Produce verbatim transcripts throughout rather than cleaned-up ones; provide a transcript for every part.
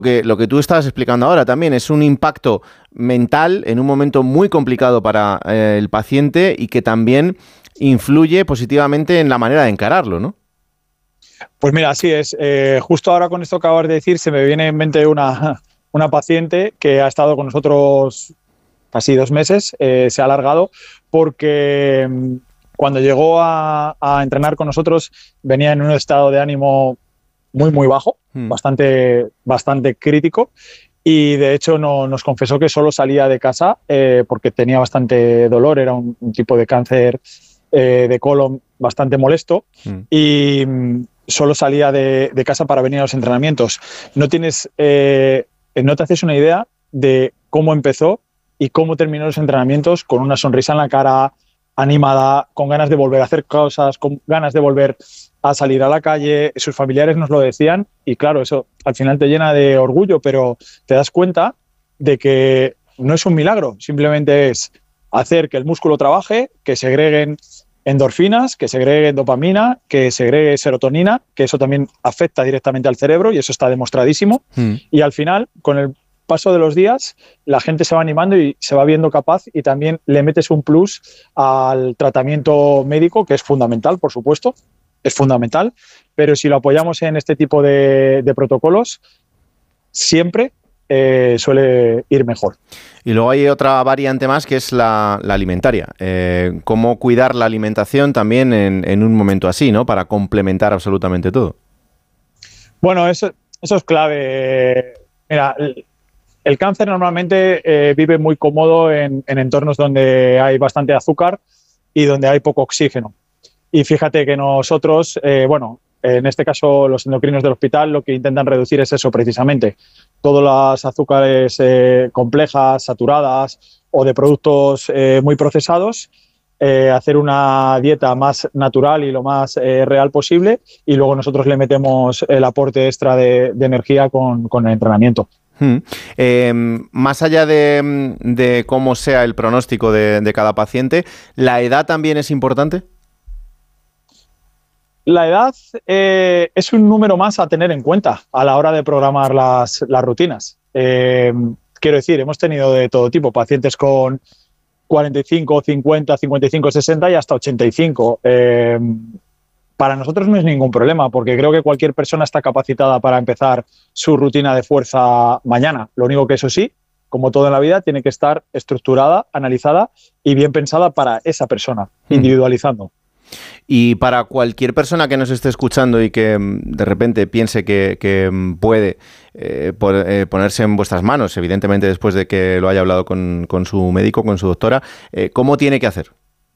Que lo que tú estabas explicando ahora también es un impacto mental en un momento muy complicado para eh, el paciente y que también influye positivamente en la manera de encararlo, ¿no? Pues mira, así es. Eh, justo ahora con esto que acabas de decir se me viene en mente una, una paciente que ha estado con nosotros casi dos meses, eh, se ha alargado porque cuando llegó a, a entrenar con nosotros venía en un estado de ánimo muy, muy bajo, hmm. bastante, bastante crítico, y de hecho no, nos confesó que solo salía de casa eh, porque tenía bastante dolor, era un, un tipo de cáncer eh, de colon bastante molesto, hmm. y mm, solo salía de, de casa para venir a los entrenamientos. No tienes, eh, no te haces una idea de cómo empezó y cómo terminó los entrenamientos, con una sonrisa en la cara, animada, con ganas de volver a hacer cosas, con ganas de volver a salir a la calle. Sus familiares nos lo decían y claro, eso al final te llena de orgullo, pero te das cuenta de que no es un milagro, simplemente es hacer que el músculo trabaje, que segreguen endorfinas, que segreguen dopamina, que segregue serotonina, que eso también afecta directamente al cerebro y eso está demostradísimo. Mm. Y al final, con el paso de los días, la gente se va animando y se va viendo capaz, y también le metes un plus al tratamiento médico, que es fundamental, por supuesto, es fundamental, pero si lo apoyamos en este tipo de, de protocolos, siempre eh, suele ir mejor. Y luego hay otra variante más que es la, la alimentaria. Eh, ¿Cómo cuidar la alimentación también en, en un momento así, ¿no? Para complementar absolutamente todo. Bueno, eso, eso es clave. Mira, el, el cáncer normalmente eh, vive muy cómodo en, en entornos donde hay bastante azúcar y donde hay poco oxígeno. Y fíjate que nosotros, eh, bueno, en este caso los endocrinos del hospital lo que intentan reducir es eso precisamente. Todas las azúcares eh, complejas, saturadas o de productos eh, muy procesados, eh, hacer una dieta más natural y lo más eh, real posible, y luego nosotros le metemos el aporte extra de, de energía con, con el entrenamiento. Hmm. Eh, más allá de, de cómo sea el pronóstico de, de cada paciente, ¿la edad también es importante? La edad eh, es un número más a tener en cuenta a la hora de programar las, las rutinas. Eh, quiero decir, hemos tenido de todo tipo, pacientes con cuarenta y cinco, cincuenta, cincuenta y cinco, sesenta y hasta ochenta y cinco. Eh, para nosotros no es ningún problema, porque creo que cualquier persona está capacitada para empezar su rutina de fuerza mañana. Lo único que, eso sí, como todo en la vida, tiene que estar estructurada, analizada y bien pensada para esa persona, hmm. individualizando. Y para cualquier persona que nos esté escuchando y que de repente piense que, que puede eh, por, eh, ponerse en vuestras manos, evidentemente después de que lo haya hablado con, con su médico, con su doctora, eh, ¿cómo tiene que hacer?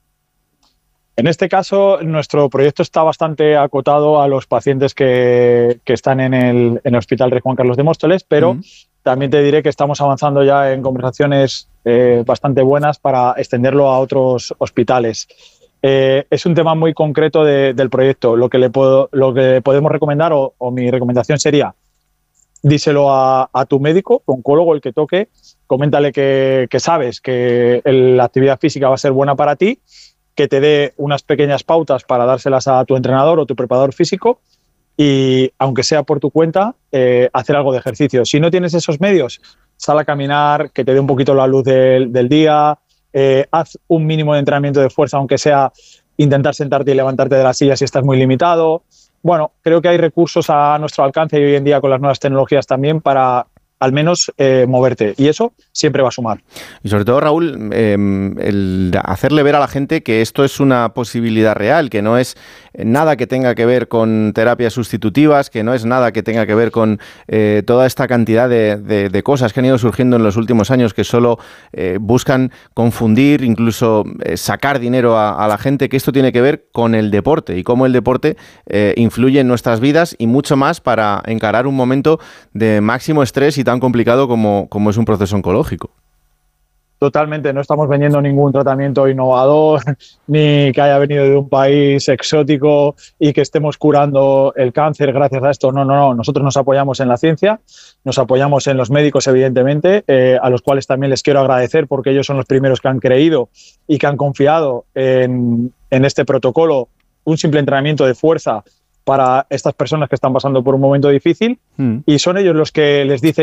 En este caso, nuestro proyecto está bastante acotado a los pacientes que, que están en el, en el Hospital Rey Juan Carlos de Móstoles, pero mm. también te diré que estamos avanzando ya en conversaciones eh, bastante buenas para extenderlo a otros hospitales. Eh, es un tema muy concreto de, del proyecto. Lo que le puedo, lo que podemos recomendar, o, o mi recomendación sería, díselo a, a tu médico, tu oncólogo, el que toque, coméntale que, que sabes que el, la actividad física va a ser buena para ti, que te dé unas pequeñas pautas para dárselas a tu entrenador o tu preparador físico, y aunque sea por tu cuenta, eh, hacer algo de ejercicio. Si no tienes esos medios, sal a caminar, que te dé un poquito la luz del, del día. Eh, haz un mínimo de entrenamiento de fuerza, aunque sea intentar sentarte y levantarte de la silla si estás muy limitado. Bueno, creo que hay recursos a nuestro alcance y hoy en día con las nuevas tecnologías también para al menos eh, moverte, y eso siempre va a sumar. Y sobre todo, Raúl, eh, el hacerle ver a la gente que esto es una posibilidad real, que no es nada que tenga que ver con terapias sustitutivas, que no es nada que tenga que ver con eh, toda esta cantidad de, de, de cosas que han ido surgiendo en los últimos años que solo eh, buscan confundir, incluso eh, sacar dinero a, a la gente, que esto tiene que ver con el deporte y cómo el deporte eh, influye en nuestras vidas y mucho más para encarar un momento de máximo estrés y tan complicado como, como es un proceso oncológico. Totalmente, no estamos vendiendo ningún tratamiento innovador ni que haya venido de un país exótico y que estemos curando el cáncer gracias a esto. No, no, no. Nosotros nos apoyamos en la ciencia, nos apoyamos en los médicos, evidentemente, eh, a los cuales también les quiero agradecer porque ellos son los primeros que han creído y que han confiado en, en este protocolo, un simple entrenamiento de fuerza para estas personas que están pasando por un momento difícil, mm. y son ellos los que les dicen